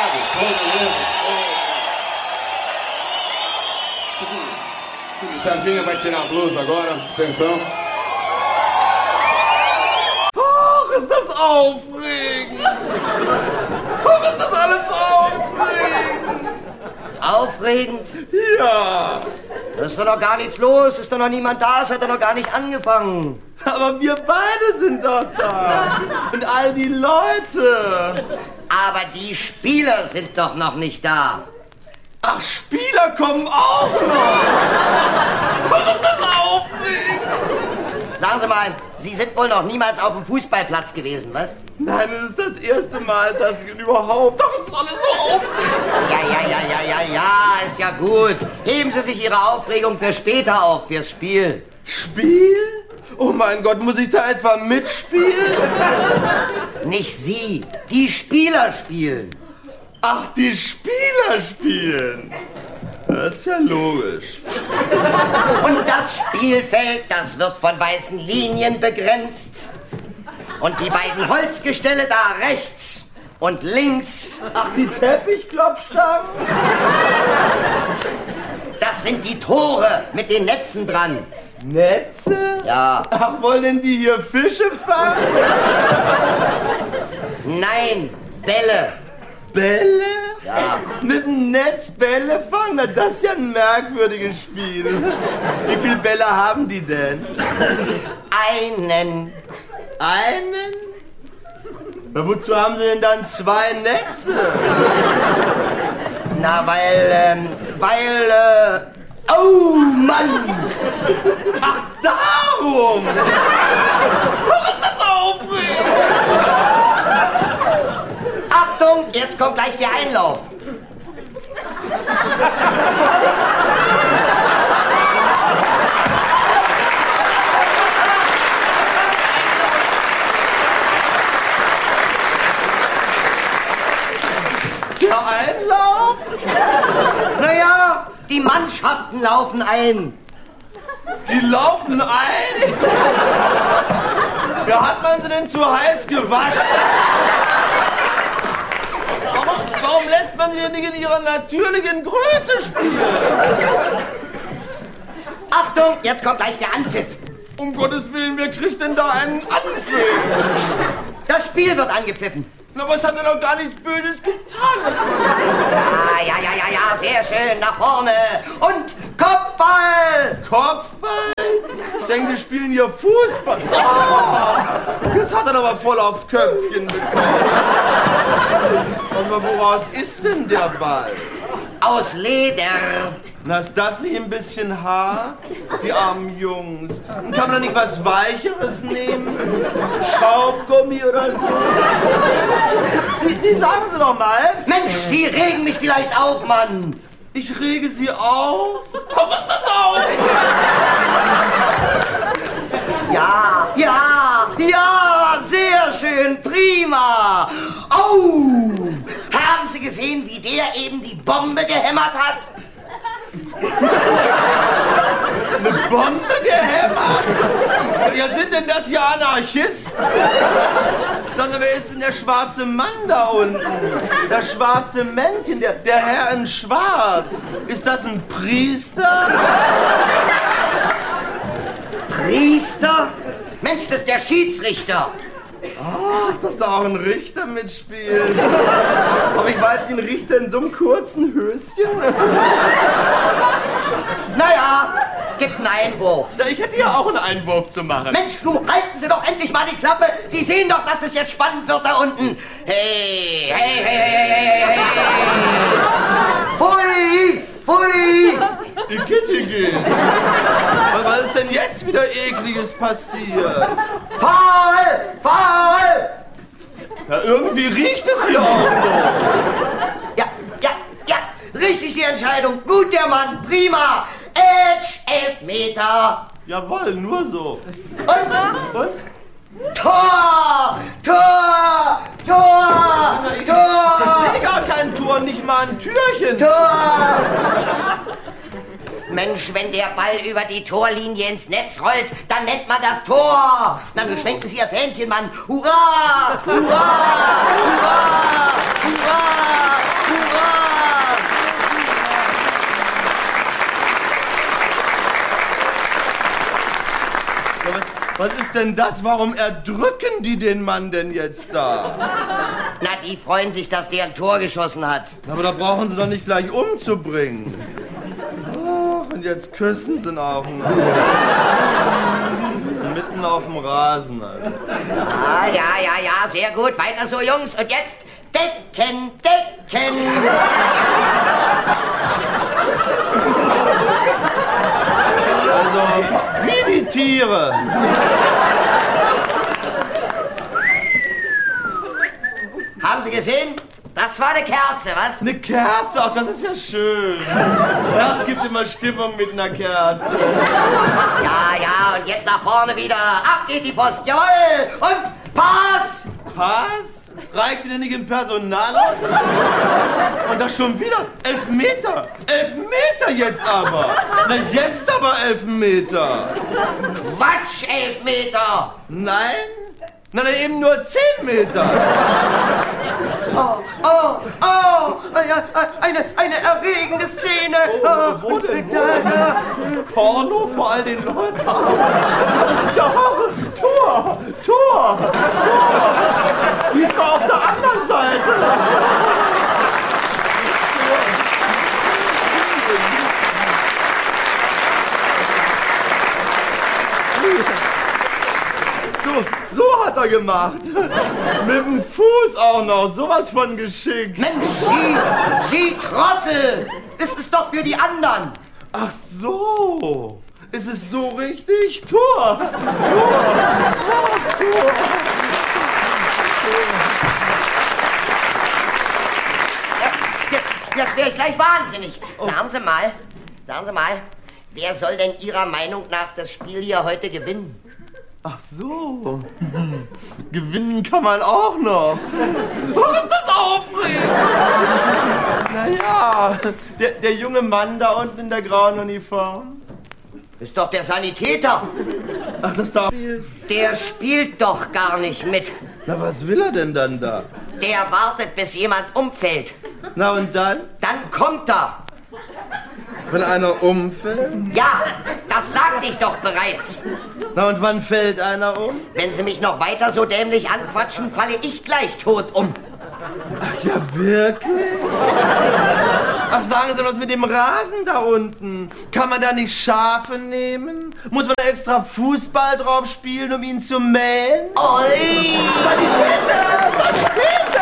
Sardinha vai tirar a blusa agora. Atenção. Ach, ist das aufregend. Ach, ist das alles aufregend. Aufregend? Ja. Da ist doch noch gar nichts los, ist doch noch niemand da, es hat doch noch gar nicht angefangen. Aber wir beide sind doch da. Und all die Leute. Aber die Spieler sind doch noch nicht da. Ach, Spieler kommen auch noch. Was ist das aufregend? Sagen Sie mal, Sie sind wohl noch niemals auf dem Fußballplatz gewesen, was? Nein, es ist das erste Mal, dass ich überhaupt... Doch, es ist alles so aufregend. Ja, ist ja gut. Heben Sie sich Ihre Aufregung für später auf, fürs Spiel. Spiel? Oh mein Gott, muss ich da etwa mitspielen? Nicht Sie, die Spieler spielen. Ach, die Spieler spielen. Das ist ja logisch. Und das Spielfeld, das wird von weißen Linien begrenzt. Und die beiden Holzgestelle da rechts und links. Ach, die Teppichklopfstangen? Das sind die Tore mit den Netzen dran. Netze? Ja. Ach, wollen die hier Fische fangen? Nein, Bälle. Bälle? Ja. Mit dem Netz Bälle fangen? Na, das ist ja ein merkwürdiges Spiel. Wie viele Bälle haben die denn? Einen. Einen? Na, wozu haben sie denn dann 2 Netze? Na, oh, Mann! Ach, darum! Was ist das aufregend? Achtung, jetzt kommt gleich der Einlauf. Der Einlauf? Naja, die Mannschaften laufen ein. Die laufen ein? Ja, hat man sie denn zu heiß gewaschen? Warum lässt man sie denn nicht in ihrer natürlichen Größe spielen? Achtung, jetzt kommt gleich der Anpfiff. Um Gottes Willen, wer kriegt denn da einen Anpfiff? Das Spiel wird angepfiffen. Aber es hat ja noch gar nichts Böses getan. Ja, sehr schön, nach vorne. Und Kopfball! Kopfball? Ich denke, wir spielen hier Fußball. Oh, das hat er aber voll aufs Köpfchen bekommen. Aber woraus ist denn der Ball? Aus Leder. Na, ist das nicht ein bisschen hart? Die armen Jungs. Und kann man da nicht was Weicheres nehmen? Schaumgummi oder so? Sie sagen Sie doch mal. Mensch, Sie regen mich vielleicht auf, Mann. Ich rege Sie auf? Warum ist das auf? Ja, sehr schön, prima. Oh, haben Sie gesehen, wie der eben die Bombe gehämmert hat? Eine Bombe gehämmert? Ja, sind denn das hier Anarchisten? Sagen Sie, wer ist denn der schwarze Mann da unten? Das schwarze Männchen, der Herr in Schwarz. Ist das ein Priester? Priester? Mensch, das ist der Schiedsrichter. Ach, dass da auch ein Richter mitspielt. Aber ich weiß nicht, ein Richter in so einem kurzen Höschen? Naja, gibt einen Einwurf. Ja, ich hätte ja auch einen Einwurf zu machen. Mensch, du, halten Sie doch endlich mal die Klappe. Sie sehen doch, dass es jetzt spannend wird da unten. Hey. Pfui. Igitt. Was ist denn jetzt wieder Ekliges passiert? Foul! Ja, irgendwie riecht es hier auch so. Ja, richtig die Entscheidung. Gut, der Mann, prima. Edge, 11 Meter. Jawohl, nur so. Und? Tor! Ich sehe gar kein Tor, nicht mal ein Türchen. Tor! Mensch, wenn der Ball über die Torlinie ins Netz rollt, dann nennt man das Tor. Na, nun schwenken Sie Ihr Fähnchen, Mann. Hurra! denn das? Warum erdrücken die den Mann denn jetzt da? Na, die freuen sich, dass der ein Tor geschossen hat. Aber da brauchen sie doch nicht gleich umzubringen. Oh, und jetzt küssen sie ihn auch noch. Mitten auf dem Rasen, Alter. Ah, ja, sehr gut. Weiter so, Jungs. Und jetzt Decken, Decken. Also, wie die Tiere. Haben Sie gesehen? Das war eine Kerze, was? Eine Kerze, ach, das ist ja schön. Das gibt immer Stimmung mit einer Kerze. Ja, und jetzt nach vorne wieder. Ab geht die Post, jawohl. Und Pass. Pass? Reicht ihr denn nicht im Personalaus? Und das schon wieder? 11 Meter. 11 Meter jetzt aber. Na, jetzt aber 11 Meter. Quatsch, 11 Meter. Nein? Na, dann eben nur 10 Meter. Eine erregende Szene. Wo denn? Porno vor all den Leuten. Das ist ja Horror. Tor. Die ist doch auf der anderen Seite. So hat er gemacht. Mit dem Fuß auch noch. Sowas von geschickt. Mensch, Sie Trottel. Das ist doch für die anderen. Ach so. Ist es so richtig? Tor. Jetzt wäre ich gleich wahnsinnig. Sagen Sie mal, wer soll denn Ihrer Meinung nach das Spiel hier heute gewinnen? Ach so. Gewinnen kann man auch noch. Oh, ist das aufregend. Naja, der junge Mann da unten in der grauen Uniform. Ist doch der Sanitäter. Ach, das da. Der spielt doch gar nicht mit. Na, was will er denn dann da? Der wartet, bis jemand umfällt. Na, und dann? Dann kommt er. Wenn einer umfällt? Ja, das sagte ich doch bereits. Na, und wann fällt einer um? Wenn Sie mich noch weiter so dämlich anquatschen, falle ich gleich tot um. Ach ja, wirklich? Ach, sagen Sie was mit dem Rasen da unten. Kann man da nicht Schafe nehmen? Muss man da extra Fußball drauf spielen, um ihn zu mähen? Oi! Sanitäter!